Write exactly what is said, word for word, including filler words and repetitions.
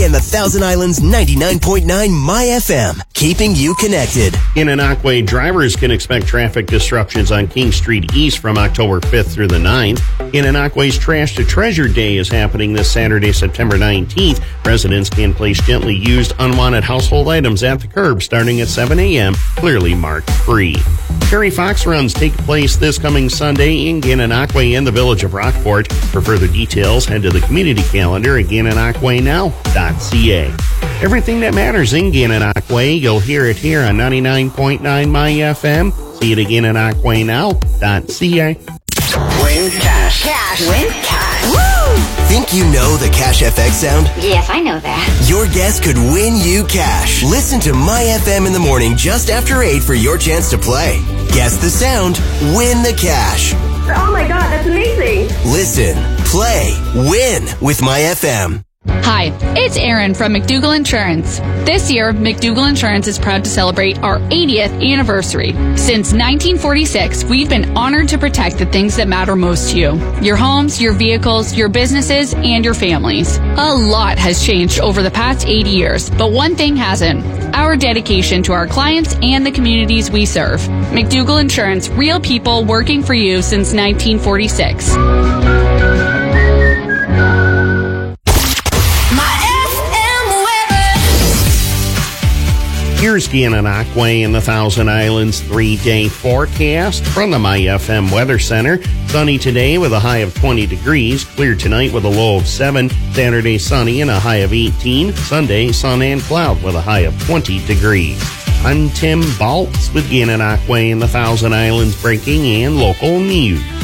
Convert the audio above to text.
and the Thousand Islands ninety-nine point nine My F M, keeping you connected. In Gananoque, drivers can expect traffic disruptions on King Street East from October fifth through the ninth. Gananoque's Trash to Treasure Day is happening this Saturday, September nineteenth. Residents can place gently used unwanted household items at the curb starting at seven a.m., clearly marked free. Prairie Fox runs take place this coming Sunday in Gananoque and the village of Rockport. For further details, head to the community calendar at gananoque now dot c a. Everything that matters in Gananoque, you'll hear it here on ninety-nine point nine My F M. See it at gananoque now dot c a. Win cash. Cash. Win cash. Woo! Think you know the Cash F X sound? Yes, I know that. Your guess could win you cash. Listen to My F M in the morning just after eight for your chance to play. Guess the sound, win the cash. Oh my God, that's amazing. Listen, play, win with My F M. Hi, it's Erin from McDougall Insurance. This year, McDougall Insurance is proud to celebrate our eightieth anniversary. Since nineteen forty-six, we've been honored to protect the things that matter most to you. Your homes, your vehicles, your businesses, and your families. A lot has changed over the past eighty years, but one thing hasn't. Our dedication to our clients and the communities we serve. McDougall Insurance, real people working for you since nineteen forty-six. Here's Gananoque and the Thousand Islands three-day forecast from the My F M Weather Center. Sunny today with a high of twenty degrees. Clear tonight with a low of seven. Saturday sunny and a high of eighteen. Sunday sun and cloud with a high of twenty degrees. I'm Tim Baltz with Gananoque and the Thousand Islands breaking and local news.